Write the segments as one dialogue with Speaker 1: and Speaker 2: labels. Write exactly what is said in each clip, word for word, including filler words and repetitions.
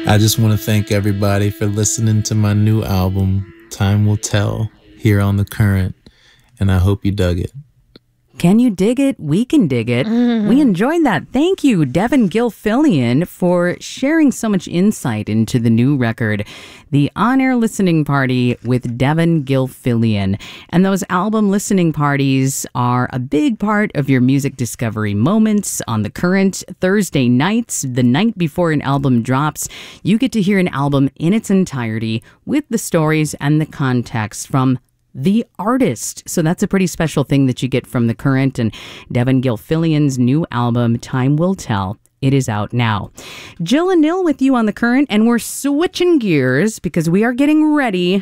Speaker 1: I just want to thank everybody for listening to my new album, Time Will Tell, here on The Current, and I hope you dug it.
Speaker 2: Can you dig it? We can dig it. Mm-hmm. We enjoyed that. Thank you, Devin Gilfillian, for sharing so much insight into the new record, The On-Air Listening Party with Devin Gilfillian. And those album listening parties are a big part of your music discovery moments on The Current. Thursday nights, the night before an album drops, you get to hear an album in its entirety with the stories and the context from the artist. So that's a pretty special thing that you get from The Current, and Devin Gilfillian's new album, Time Will Tell. It is out now. Jill and Nil with you on The Current, and we're switching gears because we are getting ready.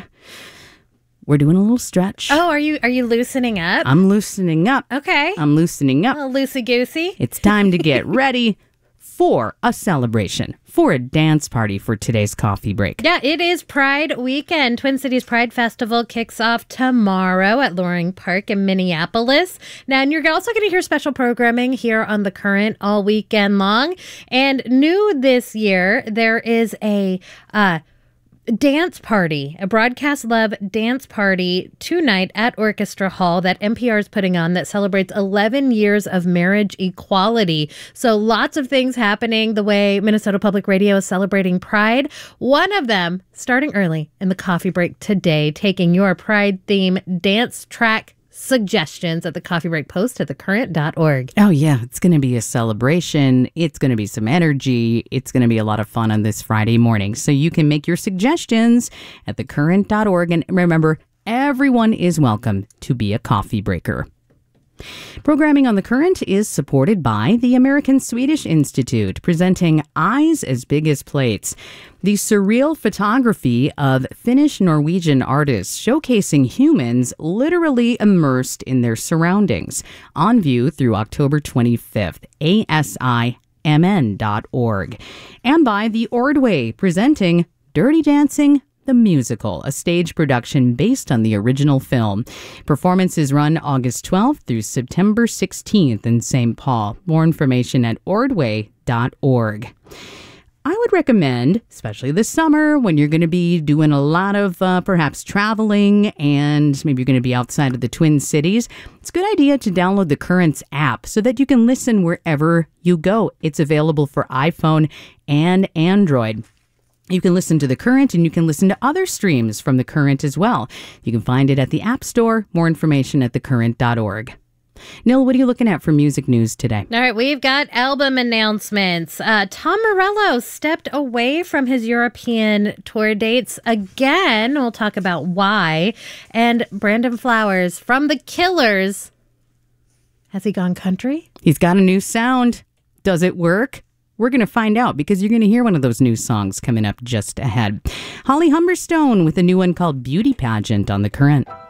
Speaker 2: We're doing a little stretch.
Speaker 3: Oh, are you are you loosening up?
Speaker 2: I'm loosening up.
Speaker 3: Okay.
Speaker 2: I'm loosening up.
Speaker 3: A little loosey-goosey.
Speaker 2: It's time to get ready for a celebration, for a dance party for today's coffee break.
Speaker 3: Yeah, it is Pride Weekend. Twin Cities Pride Festival kicks off tomorrow at Loring Park in Minneapolis. Now, and you're also going to hear special programming here on The Current all weekend long. And new this year, there is a uh, dance party, a Broadcast Love dance party tonight at Orchestra Hall that N P R is putting on that celebrates eleven years of marriage equality. So lots of things happening the way Minnesota Public Radio is celebrating Pride. One of them starting early in the coffee break today, taking your Pride theme dance track suggestions at the Coffee Break Post at the current dot org.
Speaker 2: Oh, yeah. It's going to be a celebration. It's going to be some energy. It's going to be a lot of fun on this Friday morning. So you can make your suggestions at the current dot org. And remember, everyone is welcome to be a coffee breaker. Programming on The Current is supported by the American Swedish Institute, presenting Eyes as Big as Plates, the surreal photography of Finnish-Norwegian artists showcasing humans literally immersed in their surroundings, on view through October twenty-fifth, A S I M N dot org, and by The Ordway, presenting Dirty Dancing the Musical, a stage production based on the original film. Performances run August twelfth through September sixteenth in Saint Paul. More information at ordway dot org. I would recommend, especially this summer when you're going to be doing a lot of uh, perhaps traveling and maybe you're going to be outside of the Twin Cities, it's a good idea to download the Currents app so that you can listen wherever you go. It's available for iPhone and Android. You can listen to The Current, and you can listen to other streams from The Current as well. You can find it at the App Store. More information at the current dot org. Nil, what are you looking at for music news today?
Speaker 3: All right, we've got album announcements. Uh, Tom Morello stepped away from his European tour dates again. We'll talk about why. And Brandon Flowers from The Killers. Has he gone country?
Speaker 2: He's got a new sound. Does it work? We're going to find out because you're going to hear one of those new songs coming up just ahead. Holly Humberstone with a new one called Beauty Pageant on The Current.